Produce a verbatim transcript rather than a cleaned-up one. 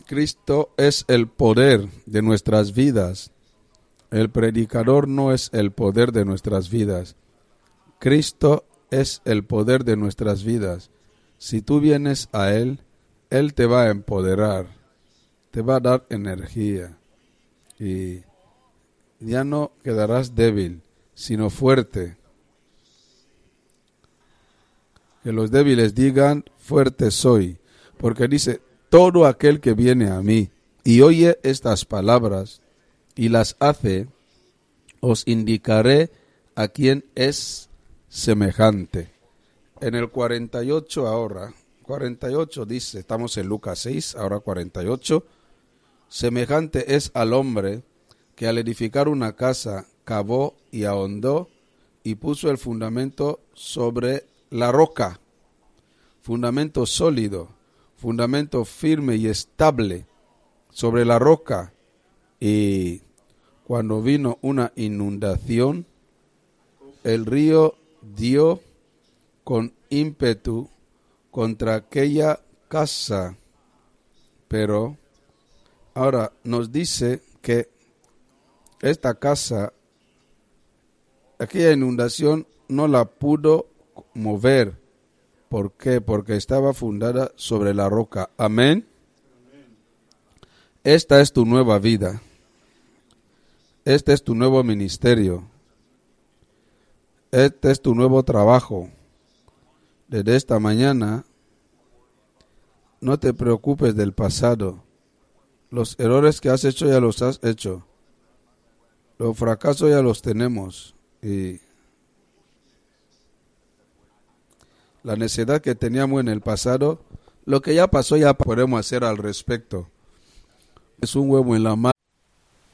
Cristo es el poder de nuestras vidas. El predicador no es el poder de nuestras vidas. Cristo es el poder de nuestras vidas. Si tú vienes a Él, Él te va a empoderar, te va a dar energía y ya no quedarás débil, sino fuerte. Que los débiles digan, fuerte soy, porque dice, todo aquel que viene a mí y oye estas palabras y las hace, os indicaré a quién es semejante. En el cuarenta y ocho ahora, cuarenta y ocho dice, estamos en Lucas seis, ahora cuarenta y ocho, semejante es al hombre que al edificar una casa cavó y ahondó y puso el fundamento sobre la roca, fundamento sólido, fundamento firme y estable sobre la roca. Y cuando vino una inundación, el río dio con ímpetu contra aquella casa. Pero ahora nos dice que esta casa, aquella inundación no la pudo mover. ¿Por qué? Porque estaba fundada sobre la roca. Amén. Esta es tu nueva vida. Este es tu nuevo ministerio. Este es tu nuevo trabajo. Desde esta mañana, no te preocupes del pasado. Los errores que has hecho ya los has hecho. Los fracasos ya los tenemos. Y la necesidad que teníamos en el pasado, lo que ya pasó ya podemos hacer al respecto. Es un huevo en la mano.